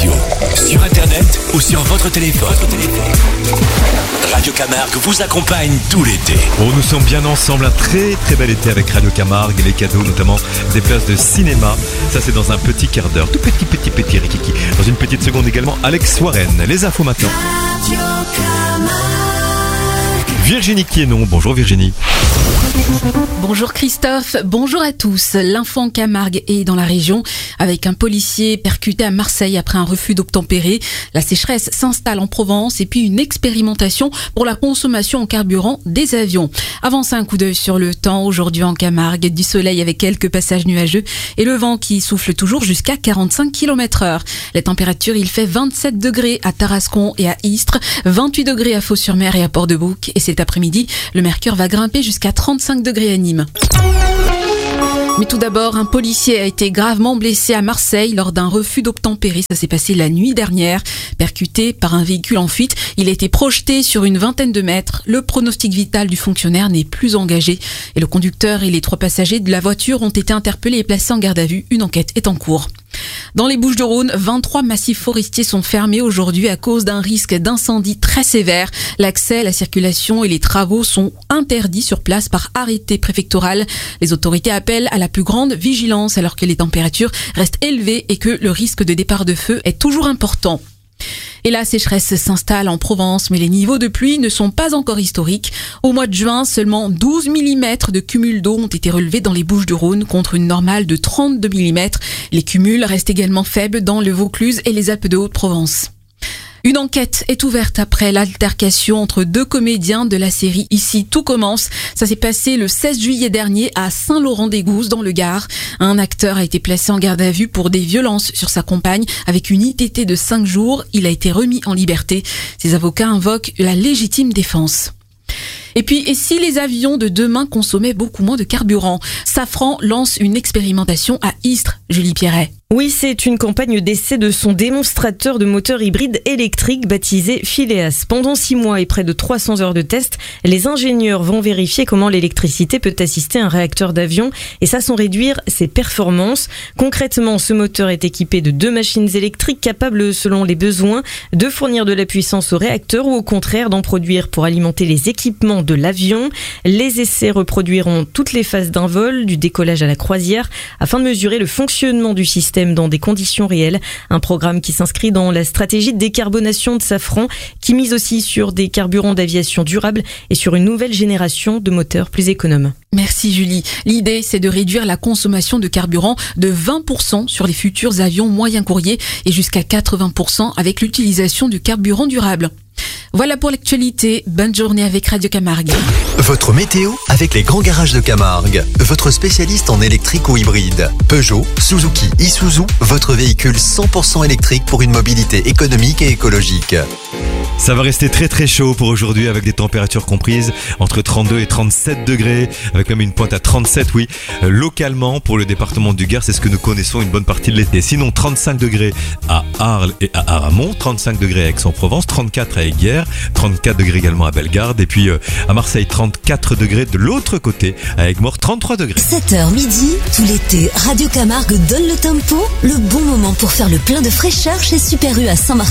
radio, sur internet ou sur votre téléphone. Radio Camargue vous accompagne tout l'été. Oh, nous sommes bien ensemble, un très très bel été avec Radio Camargue, les cadeaux notamment des places de cinéma. Ça c'est dans un petit quart d'heure, tout petit rikiki. Dans une petite seconde également, Alex Warren. Les infos maintenant. Radio Camargue. Virginie Quienon, bonjour Virginie. Bonjour Christophe, bonjour à tous. L'info en Camargue est dans la région avec un policier percuté à Marseille après un refus d'obtempérer. La sécheresse s'installe en Provence et puis une expérimentation pour la consommation en carburant des avions. Avant ça, un coup d'œil sur le temps. Aujourd'hui en Camargue, du soleil avec quelques passages nuageux et le vent qui souffle toujours jusqu'à 45 km/h. La température, il fait 27 degrés à Tarascon et à Istres, 28 degrés à Fos-sur-Mer et à Port-de-Bouc. Et cet après-midi, le mercure va grimper jusqu'à 35 degrés à Nîmes. Mais tout d'abord, un policier a été gravement blessé à Marseille lors d'un refus d'obtempérer. Ça s'est passé la nuit dernière. Percuté par un véhicule en fuite, il a été projeté sur une vingtaine de mètres. Le pronostic vital du fonctionnaire n'est plus engagé. Et le conducteur et les 3 passagers de la voiture ont été interpellés et placés en garde à vue. Une enquête est en cours. Dans les Bouches-du-Rhône, 23 massifs forestiers sont fermés aujourd'hui à cause d'un risque d'incendie très sévère. L'accès, la circulation et les travaux sont interdits sur place par arrêté préfectoral. Les autorités appellent à la plus grande vigilance alors que les températures restent élevées et que le risque de départ de feu est toujours important. Et la sécheresse s'installe en Provence, mais les niveaux de pluie ne sont pas encore historiques. Au mois de juin, seulement 12 mm de cumul d'eau ont été relevés dans les Bouches-du-Rhône contre une normale de 32 mm. Les cumuls restent également faibles dans le Vaucluse et les Alpes de Haute-Provence. Une enquête est ouverte après l'altercation entre 2 comédiens de la série Ici tout commence. Ça s'est passé le 16 juillet dernier à Saint-Laurent-des-Gousses dans le Gard. Un acteur a été placé en garde à vue pour des violences sur sa compagne avec une ITT de 5 jours. Il a été remis en liberté. Ses avocats invoquent la légitime défense. Et puis, et si les avions de demain consommaient beaucoup moins de carburant? Safran lance une expérimentation à Istres, Julie Pierret. Oui, c'est une campagne d'essai de son démonstrateur de moteur hybride électrique baptisé Phileas. Pendant 6 mois et près de 300 heures de tests, les ingénieurs vont vérifier comment l'électricité peut assister un réacteur d'avion et ça sans réduire ses performances. Concrètement, ce moteur est équipé de 2 machines électriques capables, selon les besoins, de fournir de la puissance au réacteur ou au contraire d'en produire pour alimenter les équipements de l'avion. Les essais reproduiront toutes les phases d'un vol, du décollage à la croisière, afin de mesurer le fonctionnement du système dans des conditions réelles. Un programme qui s'inscrit dans la stratégie de décarbonation de Safran, qui mise aussi sur des carburants d'aviation durables et sur une nouvelle génération de moteurs plus économes. Merci Julie. L'idée, c'est de réduire la consommation de carburant de 20% sur les futurs avions moyens courriers et jusqu'à 80% avec l'utilisation du carburant durable. Voilà pour l'actualité. Bonne journée avec Radio Camargue. Votre météo avec les grands garages de Camargue. Votre spécialiste en électrique ou hybride. Peugeot, Suzuki, Isuzu, votre véhicule 100% électrique pour une mobilité économique et écologique. Ça va rester très très chaud pour aujourd'hui avec des températures comprises entre 32 et 37 degrés, avec même une pointe à 37, oui. Localement, pour le département du Gard, c'est ce que nous connaissons une bonne partie de l'été. Sinon, 35 degrés à Arles et à Aramon, 35 degrés à Aix-en-Provence, 34 à Aiguières, 34 degrés également à Bellegarde, et puis à Marseille, 34 degrés de l'autre côté, à Aigues-Mortes, 33 degrés. 7h midi, tout l'été, Radio Camargue donne le tempo, le bon moment pour faire le plein de fraîcheur chez Super U à Saint-Martin.